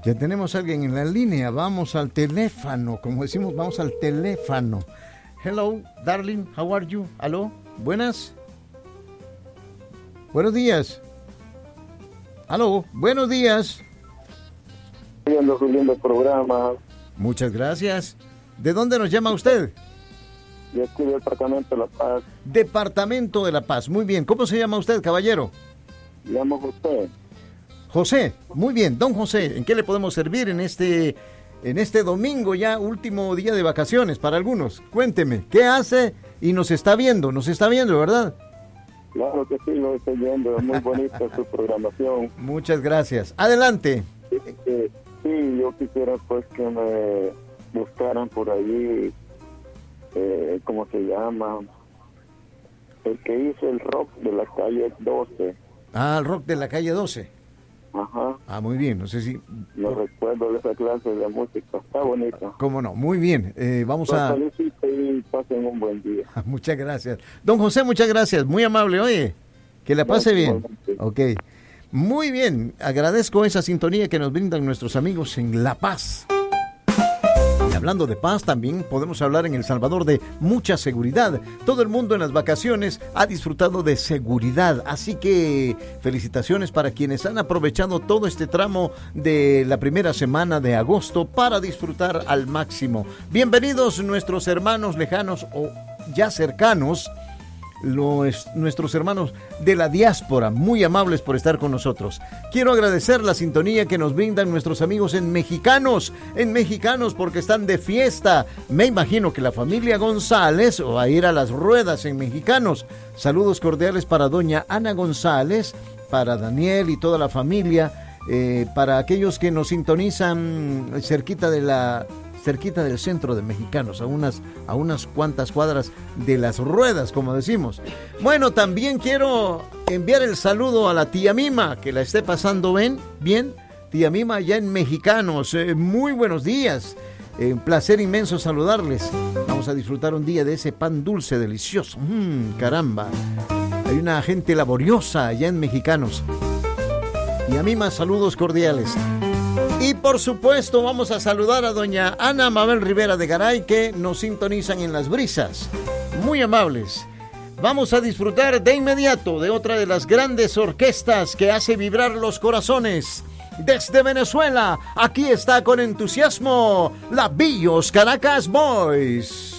Ya tenemos a alguien en la línea. Vamos al teléfono, como decimos, vamos al teléfono. Hello, darling, how are you? ¿Aló? ¿Buenas? Buenos días. ¿Aló? Buenos días. Viendo su lindo programa. Muchas gracias. ¿De dónde nos llama usted? Yo aquí del Departamento de La Paz. Departamento de La Paz. Muy bien. ¿Cómo se llama usted, caballero? Llamo José. José. Muy bien. Don José, ¿en qué le podemos servir en este domingo ya, último día de vacaciones para algunos? Cuénteme, ¿qué hace? Y nos está viendo, ¿verdad? Claro que sí, lo estoy viendo. Es muy bonita su programación. Muchas gracias. Adelante. Sí, yo quisiera pues que me buscaran por allí, ¿cómo se llama? El que hizo el rock de la calle 12. Ah, el rock de la calle 12. Ajá. Ah, muy bien, no sé si... No recuerdo de esa clase de música, está bonita. ¿Cómo no? Muy bien, vamos Los a... felicito y pasen un buen día. Muchas gracias. Don José, muchas gracias, muy amable, oye, que la pase bien. Ok, muy bien, agradezco esa sintonía que nos brindan nuestros amigos en La Paz. Y hablando de paz, también podemos hablar en El Salvador de mucha seguridad. Todo el mundo en las vacaciones ha disfrutado de seguridad, así que felicitaciones para quienes han aprovechado todo este tramo de la primera semana de agosto para disfrutar al máximo. Bienvenidos nuestros hermanos lejanos o ya cercanos, nuestros hermanos de la diáspora, muy amables por estar con nosotros. Quiero agradecer la sintonía que nos brindan nuestros amigos en Mexicanos porque están de fiesta. Me imagino que la familia González va a ir a las ruedas en Mexicanos. Saludos cordiales para doña Ana González, para Daniel y toda la familia, para aquellos que nos sintonizan cerquita del centro de Mexicanos, a unas cuantas cuadras de las ruedas, como decimos. Bueno, también quiero enviar el saludo a la tía Mima, que la esté pasando bien. Tía Mima allá en Mexicanos, muy buenos días. Un placer inmenso saludarles. Vamos a disfrutar un día de ese pan dulce delicioso. Caramba, hay una gente laboriosa allá en Mexicanos. Tía Mima, saludos cordiales. Y por supuesto vamos a saludar a doña Ana Mabel Rivera de Garay, que nos sintonizan en Las Brisas. Muy amables. Vamos a disfrutar de inmediato de otra de las grandes orquestas que hace vibrar los corazones. Desde Venezuela, aquí está con entusiasmo la Billos Caracas Boys.